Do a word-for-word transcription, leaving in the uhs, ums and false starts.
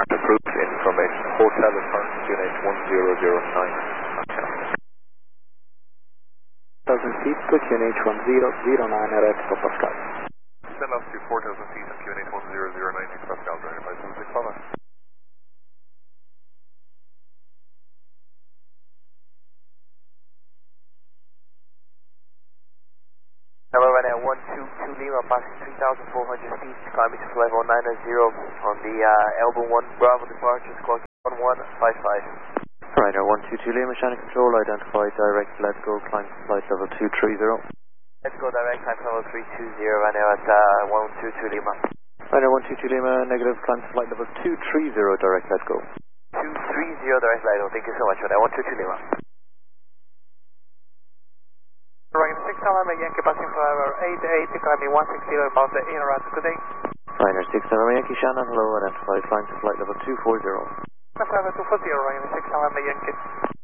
start approved. Information. Hotel return Q N H one zero zero nine. one thousand feet to Q N H one zero zero nine at Expo Pascal. Send off to four thousand feet on Q N H one zero zero nine Expo Pascal, driver by seven six five. Hello, right now one two two Lima, passing three thousand four hundred feet, climbing to level nine zero on the uh, Elbow one, Bravo departure, squawk one one five five. Right now one two two Lima, Shannon Control, identify direct, let's go, climb to flight level two three zero. Let's go direct, climb to level three two zero, right now at uh, one two two Lima. Right now one two two Lima, negative, climb to flight level two three zero, direct, let's go. two three zero direct, Lido, thank you so much, right now one two two Lima. Right, six Alabama Yankee passing forever, eight eight, climbing one six zero about the inner route, good day. Ryanair six Alabama Yankee, Shannon, hello, identify, climb to flight level two four zero. Forever two four zero, Ryanair six Alabama Yankee.